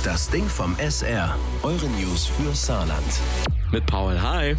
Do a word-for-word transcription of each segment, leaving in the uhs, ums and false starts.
Das Ding vom S R. Eure News für Saarland. Mit Paul, hi.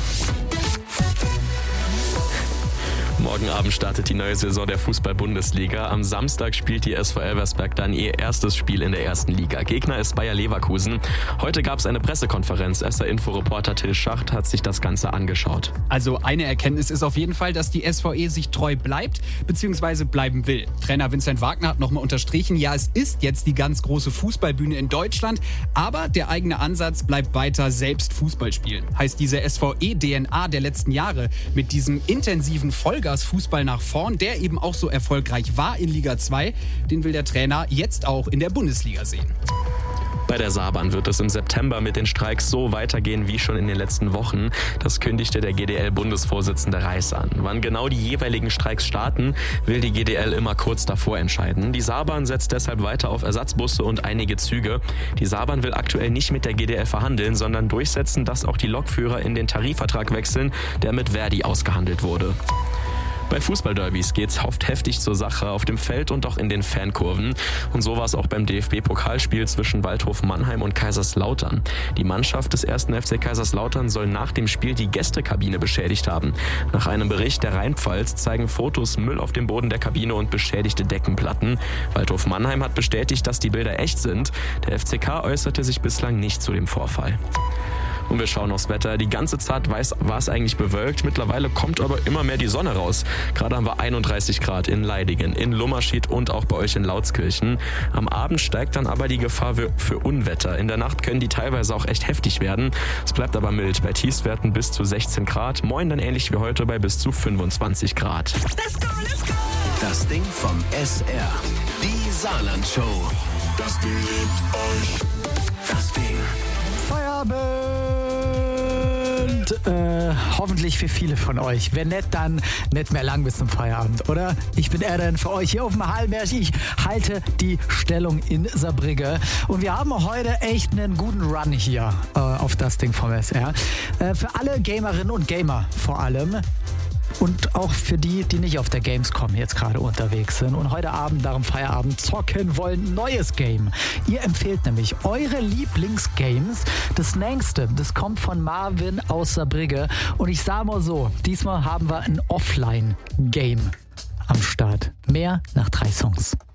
Morgen Abend startet die neue Saison der Fußball-Bundesliga. Am Samstag spielt die S V Elversberg dann ihr erstes Spiel in der ersten Liga. Gegner ist Bayer Leverkusen. Heute gab es eine Pressekonferenz. S R-Info-Reporter Till Schacht hat sich das Ganze angeschaut. Also eine Erkenntnis ist auf jeden Fall, dass die S V E sich treu bleibt bzw. bleiben will. Trainer Vincent Wagner hat nochmal unterstrichen, ja, es ist jetzt die ganz große Fußballbühne in Deutschland, aber der eigene Ansatz bleibt weiter selbst Fußball spielen. Heißt, diese S V E-D N A der letzten Jahre mit diesem intensiven Vollgas Fußball nach vorn, der eben auch so erfolgreich war in Liga zwei, den will der Trainer jetzt auch in der Bundesliga sehen. Bei der Saarbahn wird es im September mit den Streiks so weitergehen wie schon in den letzten Wochen. Das kündigte der G D L-Bundesvorsitzende Reiß an. Wann genau die jeweiligen Streiks starten, will die G D L immer kurz davor entscheiden. Die Saarbahn setzt deshalb weiter auf Ersatzbusse und einige Züge. Die Saarbahn will aktuell nicht mit der G D L verhandeln, sondern durchsetzen, dass auch die Lokführer in den Tarifvertrag wechseln, der mit Verdi ausgehandelt wurde. Bei Fußballderbys geht's oft heftig zur Sache auf dem Feld und auch in den Fankurven. Und so war es auch beim D F B-Pokalspiel zwischen Waldhof Mannheim und Kaiserslautern. Die Mannschaft des ersten F C Kaiserslautern soll nach dem Spiel die Gästekabine beschädigt haben. Nach einem Bericht der Rheinpfalz zeigen Fotos Müll auf dem Boden der Kabine und beschädigte Deckenplatten. Waldhof Mannheim hat bestätigt, dass die Bilder echt sind. Der F C K äußerte sich bislang nicht zu dem Vorfall. Und wir schauen aufs Wetter. Die ganze Zeit war es eigentlich bewölkt. Mittlerweile kommt aber immer mehr die Sonne raus. Gerade haben wir einunddreißig Grad in Leidigen, in Lummerschied und auch bei euch in Lautskirchen. Am Abend steigt dann aber die Gefahr für Unwetter. In der Nacht können die teilweise auch echt heftig werden. Es bleibt aber mild. Bei Tiefstwerten bis zu sechzehn Grad. Morgen dann ähnlich wie heute bei bis zu fünfundzwanzig Grad. Let's go, let's go. Das Ding vom S R. Die Saarland-Show. Das Ding liebt euch. Das Ding. Feierabend! Äh, hoffentlich für viele von euch. Wenn nicht, dann nicht mehr lang bis zum Feierabend, oder? Ich bin Erden für euch hier auf dem Hallberg. Ich halte die Stellung in Saarbrügge. Und wir haben heute echt einen guten Run hier äh, auf das Ding vom S R. Äh, für alle Gamerinnen und Gamer vor allem. Und auch für die, die nicht auf der Gamescom jetzt gerade unterwegs sind und heute Abend nach dem Feierabend zocken wollen, neues Game. Ihr empfehlt nämlich eure Lieblingsgames. Das nächste, das kommt von Marvin aus Saarbrügge. Und ich sage mal so, diesmal haben wir ein Offline-Game am Start. Mehr nach drei Songs.